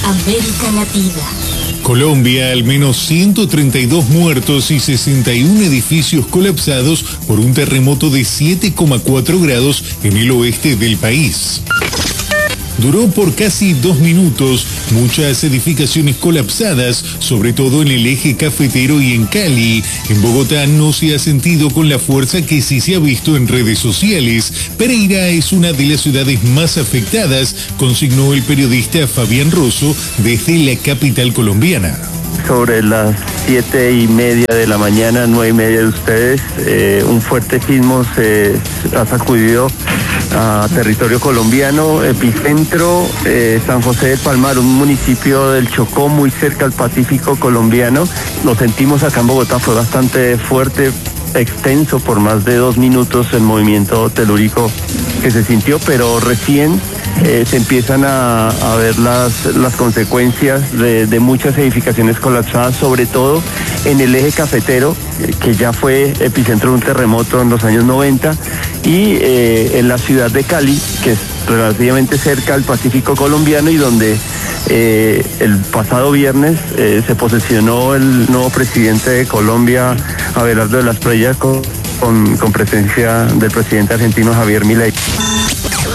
América Latina. Colombia, al menos 132 muertos y 61 edificios colapsados por un terremoto de 7,4 grados en el oeste del país. Duró por casi 2 minutos, muchas edificaciones colapsadas, sobre todo en el eje cafetero y en Cali. En Bogotá no se ha sentido con la fuerza que sí se ha visto en redes sociales. Pereira es una de las ciudades más afectadas, consignó el periodista Fabián Rosso desde la capital colombiana. Sobre las 7:30 de la mañana, 9:30 de ustedes, un fuerte sismo se ha sacudido a territorio colombiano, epicentro San José del Palmar, un municipio del Chocó muy cerca al Pacífico colombiano. Lo sentimos acá en Bogotá, fue bastante fuerte, extenso, por más de 2 minutos el movimiento telúrico que se sintió, pero recién se empiezan a ver las consecuencias de muchas edificaciones colapsadas, sobre todo en el eje cafetero, que ya fue epicentro de un terremoto en los años 90, y en la ciudad de Cali, que es relativamente cerca al Pacífico colombiano y donde el pasado viernes se posesionó el nuevo presidente de Colombia, Abelardo de la Espriella, con presencia del presidente argentino Javier Milei.